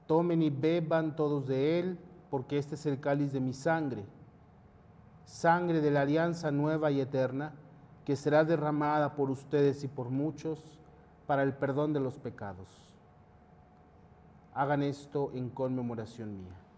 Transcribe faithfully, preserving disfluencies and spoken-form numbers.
Tomen y beban todos de él, porque este es el cáliz de mi sangre, sangre de la alianza nueva y eterna, que será derramada por ustedes y por muchos para el perdón de los pecados. Hagan esto en conmemoración mía.